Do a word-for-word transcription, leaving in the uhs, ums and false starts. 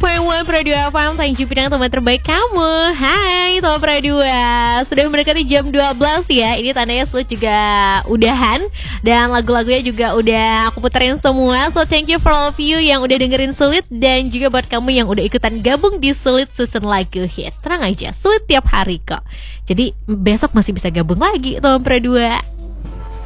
point one Pro dua F M. Thank you bidang teman terbaik kamu. Hai Teman Pro dua. Sudah mendekati jam dua belas ya. Ini tandanya Sulit juga udahan. Dan lagu-lagunya juga udah aku puterin semua. So thank you for all of you yang udah dengerin Sulit. Dan juga buat kamu yang udah ikutan gabung di Sulit Season Lagu Hits. Tenang aja, Sulit tiap hari kok. Jadi besok masih bisa gabung lagi Teman Pro dua.